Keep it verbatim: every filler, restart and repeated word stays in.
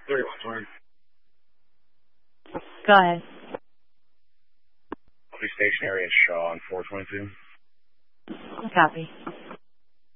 thirty-one twenty. Go ahead. I'll be stationary at Shaw on four twenty-two. Copy.